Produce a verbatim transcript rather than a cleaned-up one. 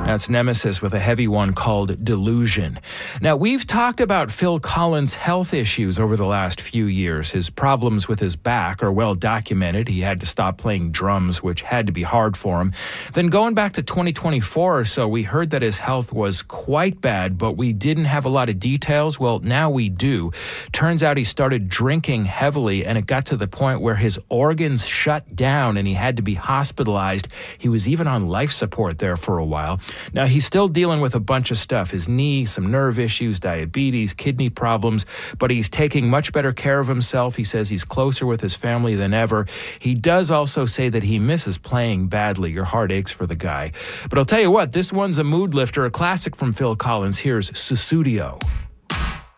That's Nemesis with a heavy one called Delusion. Now, we've talked about Phil Collins' health issues over the last few years. His problems with his back are well documented. He had to stop playing drums, which had to be hard for him. Then going back to twenty twenty-four or so, we heard that his health was quite bad, but we didn't have a lot of details. Well, now we do. Turns out he started drinking heavily, and it got to the point where his organs shut down and he had to be hospitalized. He was even on life support there for a while. Now, he's still dealing with a bunch of stuff, his knee, some nerve issues, diabetes, kidney problems, but he's taking much better care of himself. He says he's closer with his family than ever. He does also say that he misses playing badly. Your heart aches for the guy. But I'll tell you what, this one's a mood lifter, a classic from Phil Collins. Here's Sussudio.